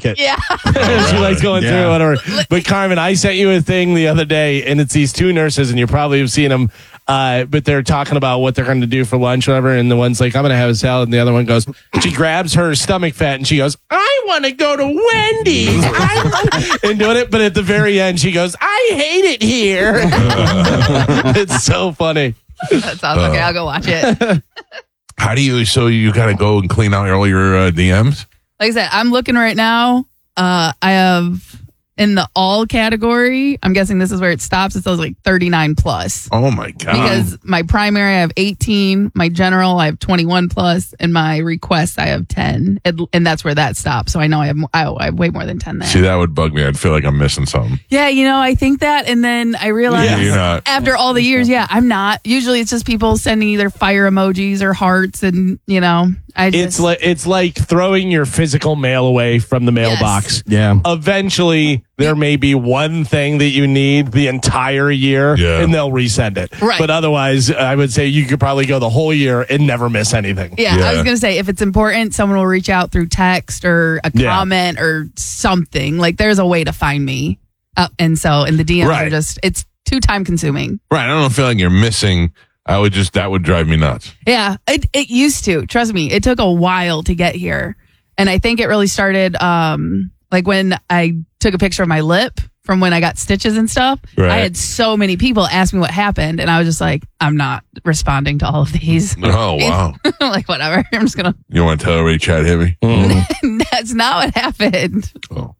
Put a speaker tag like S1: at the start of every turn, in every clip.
S1: like it.
S2: Yeah.
S3: She likes going through whatever. But Carmen, I sent you a thing the other day, and it's these two nurses, and you probably have seen them. But they're talking about what they're going to do for lunch, whatever. And the one's like, I'm going to have a salad. And the other one goes, she grabs her stomach fat and she goes, I want to go to Wendy's. And doing it. But at the very end, she goes, I hate it here. It's so funny.
S2: That sounds okay. I'll go watch it.
S4: How do you, so you got to go and clean out all your DMs?
S2: Like I said, I'm looking right now. I have in the all category, I'm guessing this is where it stops. It says like 39 plus.
S4: Oh my God.
S2: Because my primary, I have 18. My general, I have 21 plus. And my requests, I have 10. And that's where that stops. So I know I have way more than 10 there.
S4: See, that would bug me. I'd feel like I'm missing something.
S2: Yeah, I think that. And then I realize
S4: You're not.
S2: after all the years, I'm not. Usually it's just people sending either fire emojis or hearts. And,
S3: It's like throwing your physical mail away from the mailbox.
S1: Yeah.
S3: Eventually, there may be one thing that you need the entire year, and they'll resend it.
S2: Right.
S3: But otherwise, I would say you could probably go the whole year and never miss anything.
S2: Yeah, I was going to say, if it's important, someone will reach out through text or a comment or something. Like, there's a way to find me. And the DMs are just, it's too time consuming.
S4: Right. I don't feel like you're missing. That would drive me nuts.
S2: Yeah, it used to. Trust me, it took a while to get here. And I think it really started like when I took a picture of my lip from when I got stitches and stuff.
S4: Right.
S2: I had so many people ask me what happened. And I was just like, I'm not responding to all of these.
S4: Oh, wow.
S2: Like, whatever. I'm just going to.
S4: You want to tell everybody Chad hit me?
S2: That's not what happened.
S4: Oh.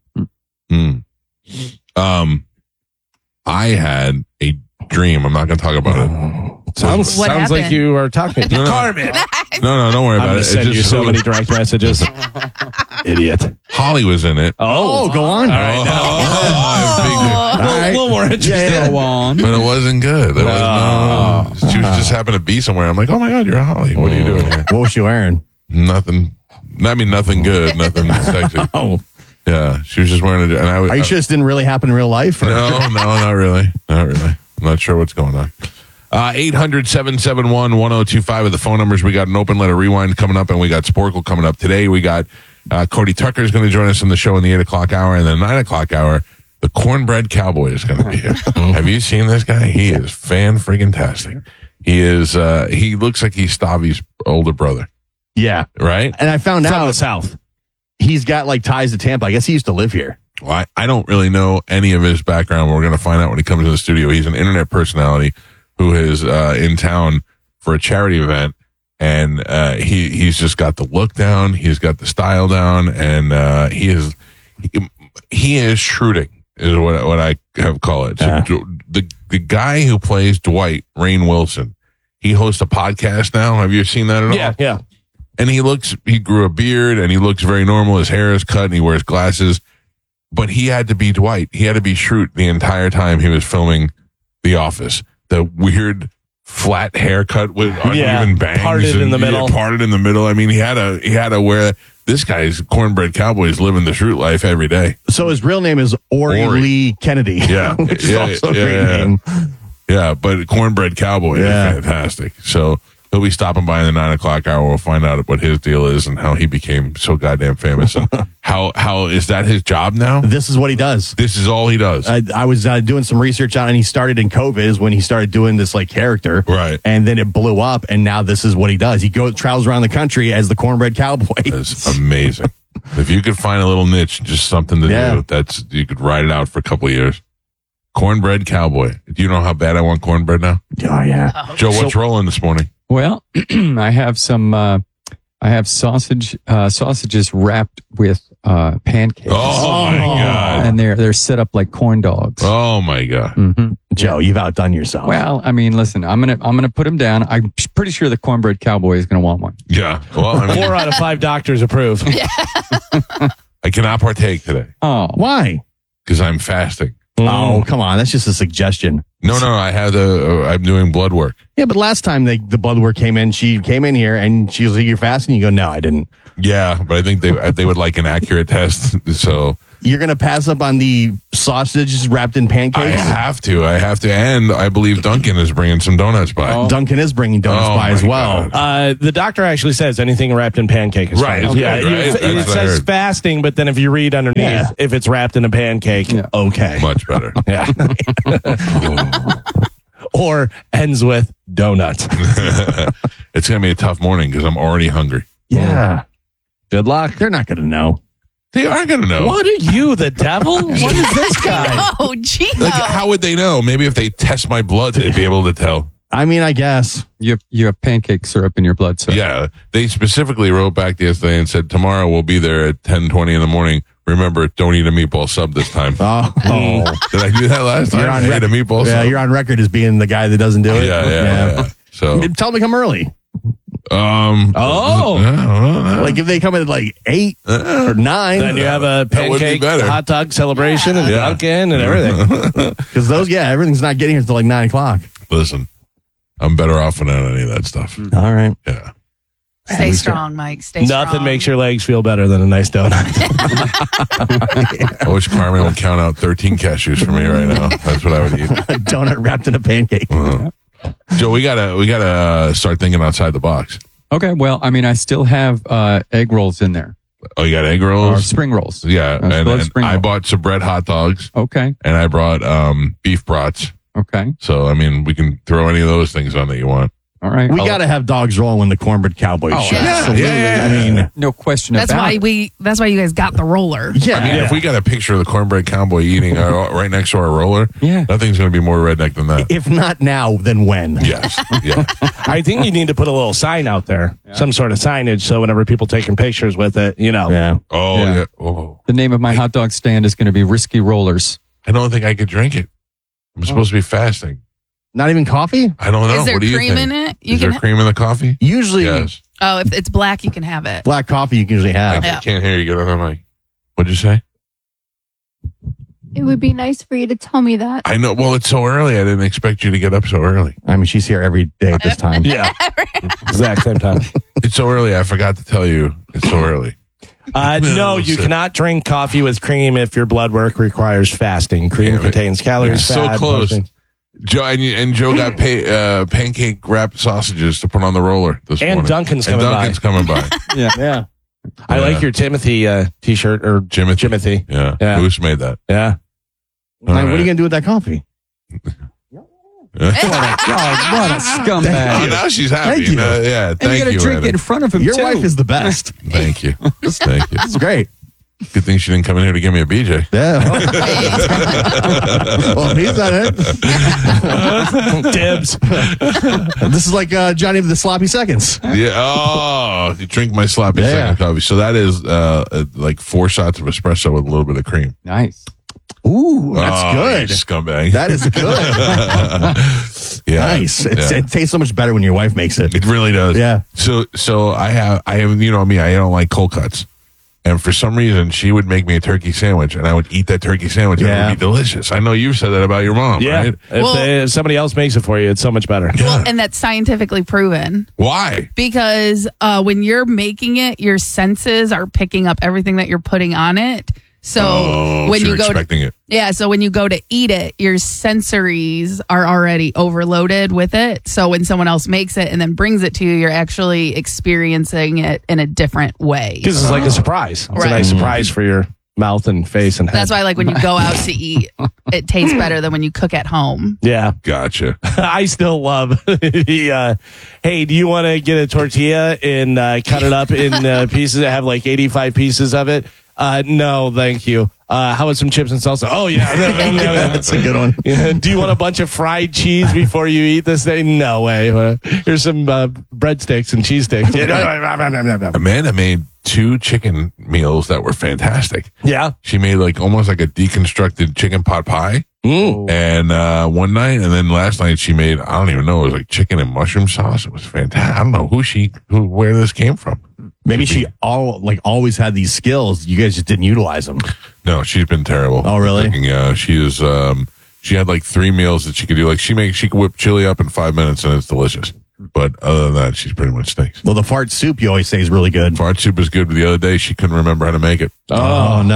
S4: I had a dream. I'm not going to talk about it.
S3: Sounds
S2: happened?
S3: like you are talking to Carmen.
S4: No, don't worry
S3: I'm
S4: about
S3: going
S4: it.
S3: to send you so many direct messages. Idiot.
S4: Holly was in it.
S1: Oh, go on.
S3: All right, now. A little more interesting.
S1: Go on.
S4: But it wasn't good. She was just happened to be somewhere. I'm like, oh my God, you're Holly. What are you doing here?
S1: What was she wearing?
S4: Nothing. I mean, nothing good. Nothing sexy.
S1: Oh.
S4: Yeah, she was just wearing it.
S1: Are you sure this didn't really happen in real life? Or?
S4: No, not really. Not really. I'm not sure what's going on. 800-771-1025 are the phone numbers. We got an open letter rewind coming up, and we got Sporkle coming up today. We got Cody Tucker is going to join us in the show in the 8 o'clock hour, and the 9 o'clock hour, the Cornbread Cowboy is going to be here. Have you seen this guy? He is fan-friggin-tastic. He is. He looks like he's Stavi's older brother.
S1: Yeah.
S4: Right?
S1: And I found
S3: From
S1: out
S3: the South.
S1: he's got like ties to Tampa. I guess he used to live here.
S4: Well, I don't really know any of his background. We're going to find out when he comes to the studio. He's an internet personality who is in town for a charity event, and he's just got the look down. He's got the style down, and he is shrewding is what I have called it. So the guy who plays Dwight, Rainn Wilson, he hosts a podcast now. Have you seen that at all?
S3: Yeah.
S4: And he grew a beard, and he looks very normal. His hair is cut, and he wears glasses. But he had to be Dwight. He had to be Schrute the entire time he was filming The Office. The weird flat haircut with uneven bangs,
S3: parted in the middle.
S4: Parted in the middle. I mean, he had to wear. This guy's Cornbread Cowboy is living the Schrute life every day.
S1: So his real name is Ori Lee Kennedy.
S4: Yeah,
S1: which is also a great name.
S4: Yeah, but Cornbread Cowboy is fantastic. So he'll be stopping by in the 9 o'clock hour. We'll find out what his deal is and how he became so goddamn famous. And how is that his job now?
S1: This is what he does.
S4: This is all he does.
S1: I was doing some research on it, and he started in COVID is when he started doing this like character.
S4: Right.
S1: And then it blew up, and now this is what he does. He travels around the country as the Cornbread Cowboy.
S4: That's amazing. If you could find a little niche, just something to do, you could ride it out for a couple of years. Cornbread Cowboy. Do you know how bad I want cornbread now?
S1: Oh, yeah.
S4: Joe, what's rolling this morning?
S5: Well, I have sausages wrapped with pancakes.
S4: Oh my God.
S5: And they're set up like corn dogs.
S4: Oh my God.
S5: Mm-hmm.
S1: Joe, you've outdone yourself.
S5: Well, I mean, listen, I'm gonna put him down. I'm pretty sure the Cornbread Cowboy is gonna want one.
S4: Yeah. Well, I mean,
S3: 4 out of 5 doctors approve.
S4: I cannot partake today
S5: Oh,
S1: why?
S4: because I'm fasting.
S1: Oh, come on. That's just a suggestion.
S4: No, I have I'm doing blood work.
S1: Yeah, but last time the blood work came in, she came in here and she was like, "You're fasting?" You go, "No, I didn't."
S4: Yeah, but I think they would like an accurate test. So
S1: You're going to pass up on the sausages wrapped in
S4: I
S1: pancakes?
S4: have to. And I believe Duncan is bringing some donuts by.
S1: Duncan is bringing donuts
S4: Oh,
S1: by as
S4: my
S1: well.
S4: God.
S3: The doctor actually says anything wrapped in pancake is
S4: Right,
S3: fine.
S4: okay,
S3: Yeah,
S4: right.
S3: it
S4: That's what I
S3: says
S4: heard.
S3: fasting, but then if you read underneath,
S1: Yeah.
S3: if it's wrapped in a pancake, okay.
S4: Much better.
S3: Yeah. Or ends with donuts.
S4: It's going to be a tough morning because I'm already hungry.
S1: Yeah.
S3: Good luck.
S1: They're not going to know.
S4: They are going to know.
S3: What are you, the devil? What is this guy?
S2: Oh, Gino.
S4: Like, how would they know? Maybe if they test my blood, they'd be able to tell.
S1: I mean, I guess.
S5: You have pancake syrup in your blood, sir.
S4: Yeah, they specifically wrote back yesterday and said tomorrow we'll be there at 10:20 in the morning. Remember, don't eat a meatball sub this time.
S1: Oh.
S4: Did I do that last time?
S1: You're on
S4: I ate a meatball
S1: Yeah,
S4: sub.
S1: you're on record as being the guy that doesn't do it.
S4: Yeah. So,
S1: Tell them to come early.
S3: Oh.
S1: Like if they come at like 8 or 9.
S3: Then you have a
S4: That would be
S3: pancake
S4: better.
S3: hot dog celebration and Dunkin' and everything.
S1: Because everything's not getting here until like 9 o'clock.
S4: listen, I'm better off without any of that stuff.
S1: All right.
S4: Yeah.
S2: Stay strong, Mike. Stay strong.
S3: Nothing makes your legs feel better than a nice donut.
S4: I wish Carmen would count out 13 cashews for me right now. That's what I would eat.
S1: A donut wrapped in a pancake.
S4: Joe, we gotta start thinking outside the box.
S5: Okay. Well, I mean, I still have egg rolls in there,
S4: Oh, you got egg
S5: or
S4: rolls?
S5: spring rolls.
S4: Yeah,
S5: I still have
S4: and
S5: spring
S4: I
S5: roll.
S4: bought some bread hot dogs,
S5: Okay.
S4: and I brought beef brats.
S5: Okay.
S4: So, I mean, we can throw any of those things on that you want.
S5: All right.
S1: We got to have dogs rolling when the Cornbread Cowboys show.
S4: yeah,
S1: Absolutely.
S4: yeah.
S1: I mean,
S5: no question
S2: That's
S5: about
S2: why
S5: it.
S2: That's why you guys got the roller.
S1: yeah.
S4: I mean, if we got a picture of the cornbread cowboy eating right next to our roller,
S5: Yeah.
S4: nothing's going to be more redneck than that.
S1: If not now, then when?
S4: Yes. Yeah.
S3: I think you need to put a little sign out there, some sort of signage, so whenever people taking pictures with it,
S1: Yeah.
S4: Oh,
S5: Yeah.
S4: yeah. Oh.
S5: The name of my hot dog stand is going to be Risky Rollers.
S4: I don't think I could drink it. I'm supposed to be fasting.
S1: Not even coffee?
S4: I don't know.
S2: Is there
S4: What do you
S2: cream
S4: think?
S2: in it?
S4: Is there cream in the coffee?
S1: Usually,
S4: Yes.
S2: Oh, if it's black, you can have it.
S1: black coffee you can usually have.
S2: Yeah.
S4: I can't hear you. Get on the mic. What'd you say?
S6: It would be nice for you to tell me that.
S4: I know. Well, it's so early. I didn't expect you to get up so early.
S1: I mean, she's here every day at this time.
S3: Yeah. Exact same time.
S4: It's so early. I forgot to tell you. It's so early.
S3: No, you cannot drink coffee with cream if your blood work requires fasting. Cream
S4: Damn it.
S3: contains calories,
S4: So
S3: fat,
S4: close.
S3: protein.
S4: Joe and Joe got pancake wrapped sausages to put on the roller this
S3: And
S4: morning.
S3: Duncan's coming
S4: coming by.
S1: Yeah.
S3: I like your Timothy t-shirt or
S4: Jimothy.
S3: Yeah.
S4: Yeah. Bruce made that.
S3: Yeah.
S1: What are you going to do with that coffee?
S5: What a scumbag.
S4: Oh, now she's happy.
S1: Thank you.
S4: Yeah,
S5: And
S4: thank
S5: you're going
S4: you.
S5: to drink
S4: Anna.
S5: it in front of him,
S1: Your
S5: too.
S1: wife is the best.
S4: Thank you. Thank you.
S1: It's great.
S4: Good thing she didn't come in here to give me a BJ.
S1: Yeah. Well, he's not it.
S3: Dibs.
S1: This is like Johnny with the sloppy seconds.
S4: Yeah. Oh, you drink my sloppy
S1: Yeah.
S4: second coffee. So that is like 4 shots of espresso with a little bit of cream.
S5: Nice.
S1: Ooh, that's
S4: Oh,
S1: good.
S4: you scumbag.
S1: That is good.
S4: Yeah.
S1: Nice.
S4: Yeah.
S1: It tastes so much better when your wife makes it.
S4: It really does.
S1: Yeah.
S4: So I have you know me, I don't like cold cuts. And for some reason she would make me a turkey sandwich and I would eat that turkey sandwich and it
S1: Yeah.
S4: would be delicious. I know you've said that about your mom,
S3: Yeah.
S4: right?
S3: If somebody else makes it for you, it's so much better.
S2: Well, and that's scientifically proven
S4: Why?
S2: because when you're making it, your senses are picking up everything that you're putting on it. So when
S4: so
S2: you
S4: you're
S2: go
S4: expecting it.
S2: so when you go to eat it, your sensories are already overloaded with it. So when someone else makes it and then brings it to you, you're actually experiencing it in a different way.
S3: Because it's like a surprise. It's
S2: Right.
S3: a nice surprise for your mouth and face and head.
S2: That's why, like, when you go out to eat, it tastes better than when you cook at home.
S3: Yeah.
S4: Gotcha.
S3: I still love the, hey, do you want to get a tortilla and cut it up in pieces that have like 85 pieces of it? No, thank you. How about some chips and salsa? Oh, yeah.
S1: That's a good one.
S3: Yeah. Do you want a bunch of fried cheese before you eat this thing? No way. Here's some breadsticks and cheese sticks.
S4: Amanda made 2 chicken meals that were fantastic.
S3: Yeah.
S4: She made like almost like a deconstructed chicken pot pie. And one night, and then last night she made, I don't even know, it was like chicken and mushroom sauce. It was fantastic. I don't know where this came from.
S1: Maybe she always had these skills. You guys just didn't utilize them.
S4: No, she's been terrible.
S1: Oh, really?
S4: Yeah, she is. She had like 3 meals that she could do. Like she could whip chili up in 5 minutes and it's delicious. But other than that, she's pretty much stinks.
S1: Well, the fart soup you always say is really good.
S4: Fart soup is good, but the other day she couldn't remember how to make it.
S1: Oh, no.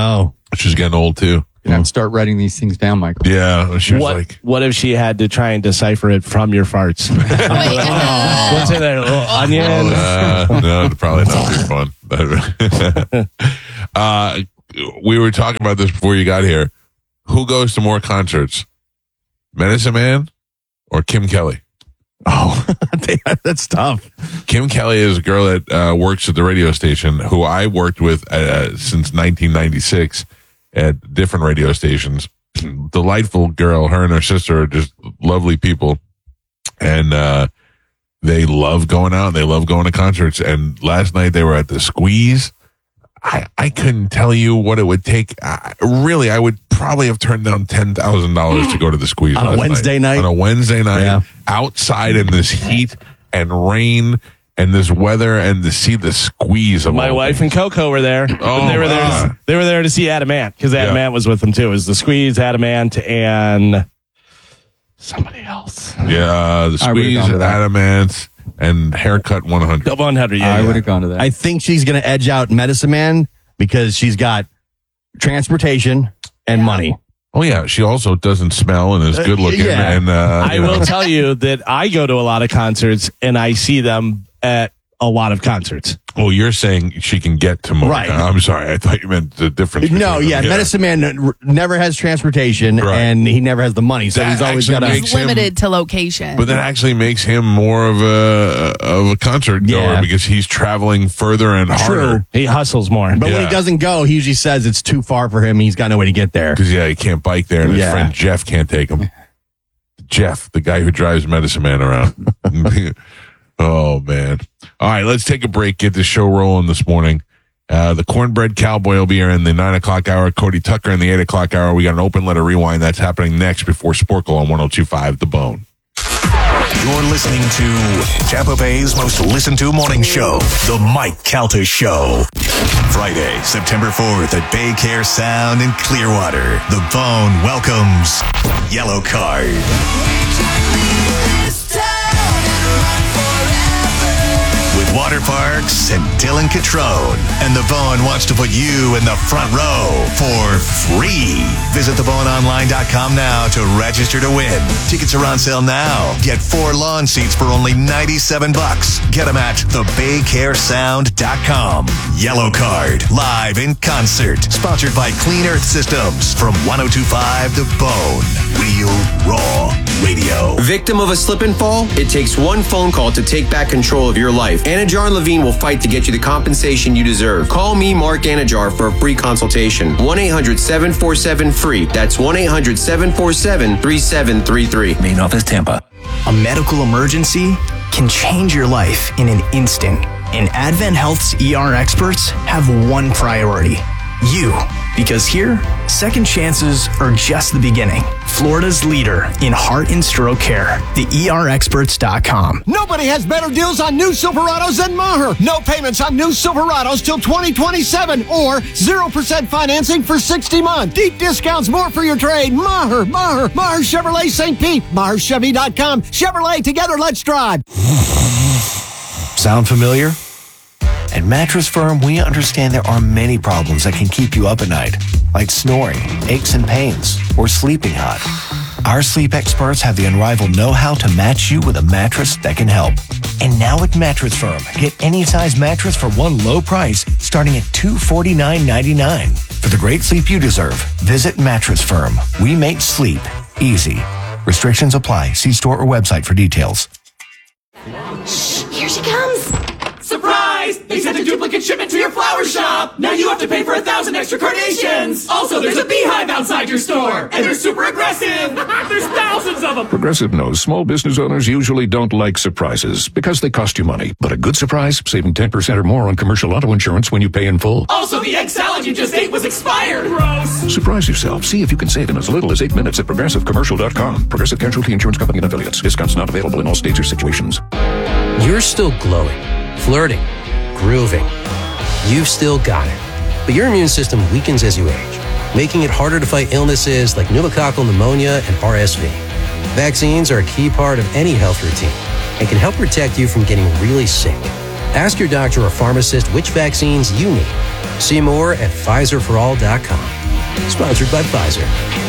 S4: She's getting old too.
S5: And start writing these things down, Michael.
S4: Yeah, she was like,
S3: what if she had to try and decipher it from your farts? What's in there? Onion?
S4: no, probably not be fun. We were talking about this before you got here. Who goes to more concerts, Medicine Man or Kim Kelly?
S1: Oh, that's tough.
S4: Kim Kelly is a girl that works at the radio station who I worked with since 1996 at different radio stations. Delightful girl. Her and her sister are just lovely people. And they love going out. They love going to concerts. And last night they were at the Squeeze. I couldn't tell you what it would take. Really, I would probably have turned down $10,000 to go to the Squeeze
S1: on a Wednesday night.
S4: On a Wednesday night,
S1: yeah.
S4: Outside in this heat and rain and this weather, and to see the Squeeze. Of
S3: My wife and Coco were there.
S4: Oh,
S3: they were there. They were there to see Adam Ant because Adam Ant was with them too. It was the Squeeze, Adam Ant, and somebody else.
S4: Yeah, the Squeeze, Adam Ant. And Haircut 100.
S3: 100, yeah.
S5: I would have gone to that.
S1: I think she's going to edge out Medicine Man because she's got transportation and money.
S4: Oh, yeah. She also doesn't smell and is good looking.
S1: Yeah.
S4: And
S3: I will tell you that I go to a lot of concerts and I see them at a lot of concerts.
S4: Oh, you're saying she can get to more.
S1: Right.
S4: I'm sorry. I thought you meant the difference.
S1: No, yeah. Medicine Man never has transportation and he never has the money. So he's always got
S2: He's limited to location.
S4: But that actually makes him more of a concert goer because he's traveling further and harder.
S3: He hustles more.
S1: But when he doesn't go, he usually says it's too far for him. He's got no way to get there.
S4: Because, he can't bike there and his friend Jeff can't take him. Jeff, the guy who drives Medicine Man around. Oh, man. All right, let's take a break, get the show rolling this morning. The Cornbread Cowboy will be here in the 9 o'clock hour. Cody Tucker in the 8 o'clock hour. We got an open letter rewind that's happening next before Sporkle on 102.5 The Bone.
S7: You're listening to Tampa Bay's most listened to morning show, The Mike Calta Show. Friday, September 4th at Bay Care Sound in Clearwater. The Bone welcomes Yellow Card. With Water Parks and Dylan Catrone. And The Bone wants to put you in the front row for free. Visit theboneonline.com now to register to win. Tickets are on sale now. Get 4 lawn seats for only $97. Get them at thebaycaresound.com. Yellow Card, live in concert. Sponsored by Clean Earth Systems from 102.5 The Bone. Real Raw Radio.
S8: Victim of a slip and fall? It takes one phone call to take back control of your life. Anajar and Levine will fight to get you the compensation you deserve. Call me, Mark Anajar, for a free consultation. 1-800-747-FREE. That's 1-800-747-3733.
S9: Main office, Tampa. A medical emergency can change your life in an instant. And Advent Health's ER experts have one priority. You. Because here, second chances are just the beginning. Florida's leader in heart and stroke care. TheERexperts.com.
S10: Nobody has better deals on new Silverados than Maher. No payments on new Silverados till 2027 or 0% financing for 60 months. Deep discounts, more for your trade. Maher Chevrolet St. Pete. MaherChevy.com. Chevrolet, together, let's drive.
S11: Sound familiar? At Mattress Firm, we understand there are many problems that can keep you up at night, like snoring, aches and pains, or sleeping hot. Our sleep experts have the unrivaled know-how to match you with a mattress that can help. And now at Mattress Firm, get any size mattress for one low price, starting at $249.99. For the great sleep you deserve, visit Mattress Firm. We make sleep easy. Restrictions apply. See store or website for details.
S12: Shh, here she comes. Surprise! They sent a duplicate shipment to your flower shop! Now you have to pay for 1,000 extra carnations! Also, there's a beehive outside your store! And they're super aggressive! There's thousands of them!
S13: Progressive knows small business owners usually don't like surprises because they cost you money. But a good surprise, saving 10% or more on commercial auto insurance when you pay in full.
S12: Also, the egg salad you just ate was expired! Gross!
S13: Surprise yourself. See if you can save in as little as 8 minutes at ProgressiveCommercial.com. Progressive Casualty Insurance Company and Affiliates. Discounts not available in all states or situations.
S14: You're still glowing, flirting, grooving. You've still got it. But your immune system weakens as you age, making it harder to fight illnesses like pneumococcal pneumonia and RSV. Vaccines are a key part of any health routine and can help protect you from getting really sick. Ask your doctor or pharmacist which vaccines you need. See more at PfizerForAll.com. Sponsored by Pfizer.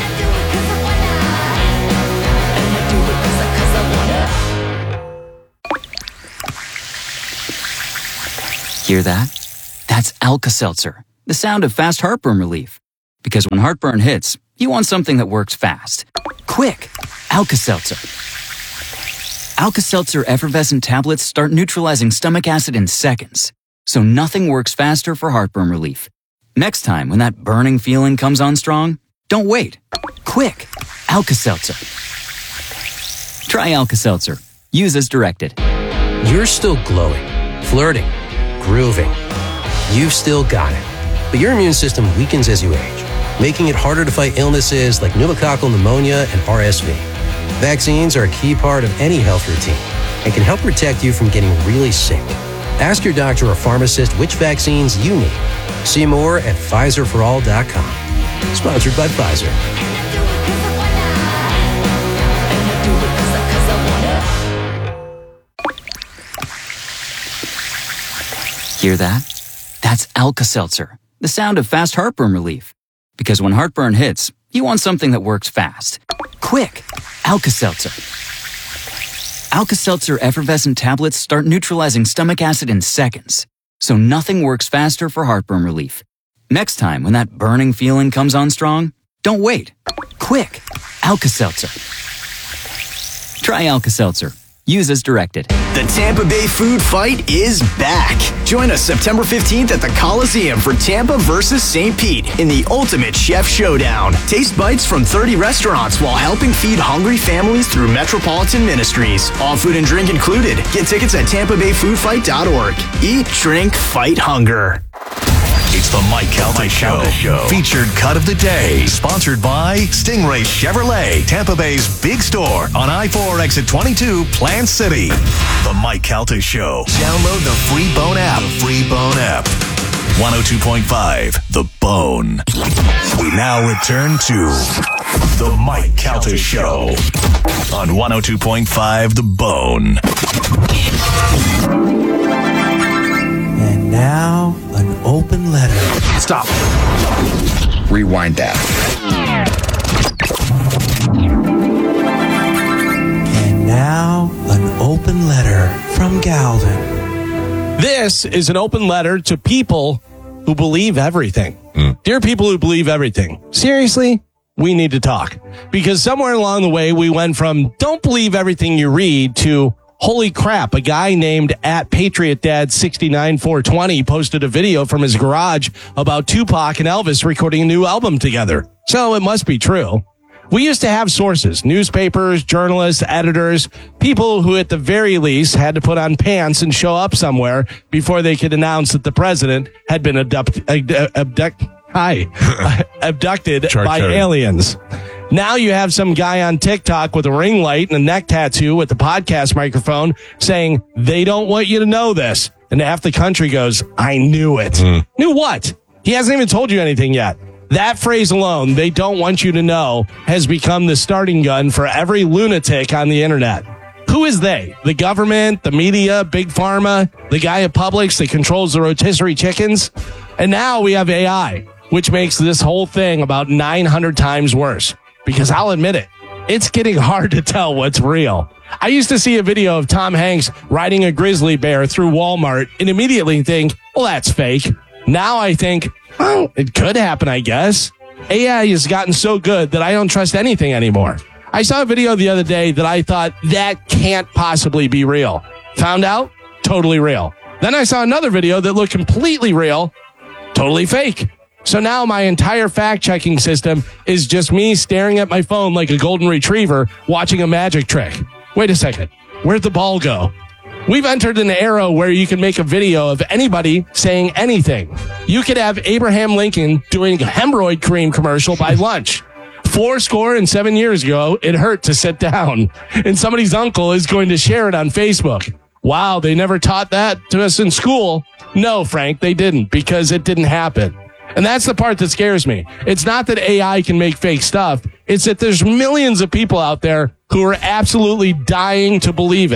S15: Hear that? That's Alka-Seltzer, the sound of fast heartburn relief. Because when heartburn hits, you want something that works fast. Quick, Alka-Seltzer. Alka-Seltzer effervescent tablets start neutralizing stomach acid in seconds, so nothing works faster for heartburn relief. Next time when that burning feeling comes on strong, don't wait. Quick, Alka-Seltzer. Try Alka-Seltzer. Use as directed.
S14: You're still glowing, flirting, grooving. You've still got it. But your immune system weakens as you age, making it harder to fight illnesses like pneumococcal pneumonia and RSV. Vaccines are a key part of any health routine and can help protect you from getting really sick. Ask your doctor or pharmacist which vaccines you need. See more at PfizerForAll.com. Sponsored by Pfizer.
S15: Hear that? That's Alka-Seltzer, the sound of fast heartburn relief. Because when heartburn hits, you want something that works fast. Quick, Alka-Seltzer. Alka-Seltzer effervescent tablets start neutralizing stomach acid in seconds, so nothing works faster for heartburn relief. Next time when that burning feeling comes on strong, don't wait. Quick, Alka-Seltzer. Try Alka-Seltzer. Use as directed.
S9: The Tampa Bay food fight is back. Join us September 15th at the Coliseum for Tampa versus St. Pete in the Ultimate Chef Showdown. Taste bites from 30 restaurants while helping feed hungry families through Metropolitan Ministries. All food and drink included. Get tickets at TampaBayFoodFight.org. Eat, drink, fight hunger.
S7: It's the Mike Calta Show. Featured cut of the day. Sponsored by Stingray Chevrolet, Tampa Bay's big store on I-4 exit 22, Plant City. The Mike Calta Show. Download the free Bone app. 102.5, The Bone. We now return to the Mike Calta Show on 102.5, The Bone.
S16: And now, an open letter.
S17: Stop. Rewind that.
S16: And now, an open letter from Galvin.
S3: This is an open letter to people who believe everything. Dear people who believe everything, seriously, we need to talk. Because somewhere along the way, we went from don't believe everything you read to holy crap, a guy named @PatriotDad69420 posted a video from his garage about Tupac and Elvis recording a new album together. So it must be true. We used to have sources, newspapers, journalists, editors, people who at the very least had to put on pants and show up somewhere before they could announce that the president had been abducted by aliens. Now you have some guy on TikTok with a ring light and a neck tattoo with the podcast microphone saying they don't want you to know this. And half the country goes, I knew it. Knew what? He hasn't even told you anything yet. That phrase alone, they don't want you to know, has become the starting gun for every lunatic on the internet. Who is they? The government, the media, Big Pharma, the guy at Publix that controls the rotisserie chickens? And now we have AI, which makes this whole thing about 900 times worse. Because I'll admit it, it's getting hard to tell what's real. I used to see a video of Tom Hanks riding a grizzly bear through Walmart and immediately think, well, that's fake. Now I think, well, it could happen, I guess. AI has gotten so good that I don't trust anything anymore. I saw a video the other day that I thought that can't possibly be real. Found out, totally real. Then I saw another video that looked completely real, totally fake. So now my entire fact-checking system is just me staring at my phone like a golden retriever watching a magic trick. Wait a second. Where'd the ball go? We've entered an era where you can make a video of anybody saying anything. You could have Abraham Lincoln doing a hemorrhoid cream commercial by lunch. 7 years ago, it hurt to sit down. And somebody's uncle is going to share it on Facebook. Wow, they never taught that to us in school. No, Frank, they didn't, because it didn't happen. And that's the part that scares me. It's not that AI can make fake stuff. It's that there's millions of people out there who are absolutely dying to believe it.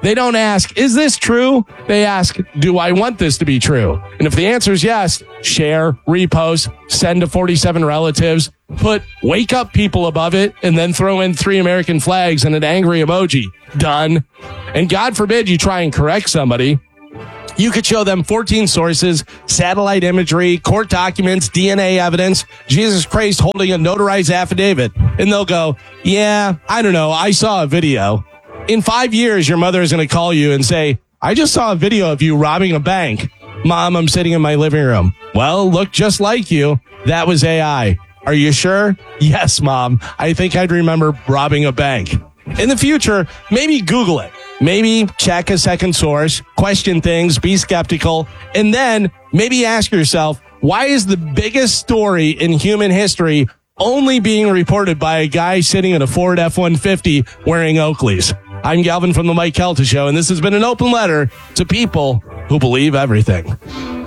S3: They don't ask, is this true? They ask, do I want this to be true? And if the answer is yes, share, repost, send to 47 relatives, put wake up people above it, and then throw in 3 American flags and an angry emoji. Done. And God forbid you try and correct somebody. You could show them 14 sources, satellite imagery, court documents, DNA evidence, Jesus Christ holding a notarized affidavit. And they'll go, yeah, I don't know. I saw a video. In 5 years, your mother is going to call you and say, I just saw a video of you robbing a bank. Mom, I'm sitting in my living room. Well, look just like you. That was AI. Are you sure? Yes, Mom. I think I'd remember robbing a bank. In the future, maybe Google it. Maybe check a second source, question things, be skeptical, and then maybe ask yourself, why is the biggest story in human history only being reported by a guy sitting in a Ford F-150 wearing Oakleys? I'm Galvin from the Mike Kelta Show, and this has been an open letter to people who believe everything.